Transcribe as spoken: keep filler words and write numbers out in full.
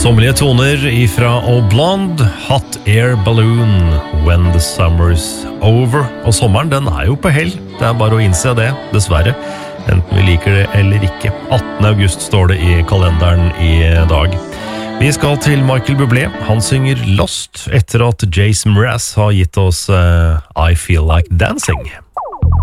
Sommerlige toner ifra Oblond, Hot Air Balloon, When the Summer's Over. Og sommeren, den er jo på hell. Det er bare å innse det, dessverre. Enten vi liker det eller ikke. attende august står det i kalenderen i dag. Vi skal til Michael Bublé. Han synger Lost etter at Jason Mraz har gitt oss uh, I Feel Like Dancing.